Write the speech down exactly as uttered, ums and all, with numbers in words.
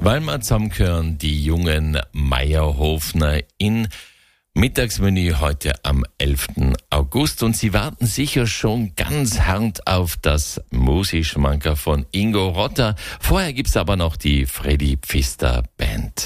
Weil wir zusammengehören, die jungen Meierhofner in Mittagsmenü heute am elften August. Und Sie warten sicher schon ganz hart auf das Musi-Schmankerl von Ingo Rotter. Vorher gibt's aber noch die Freddy Pfister Band.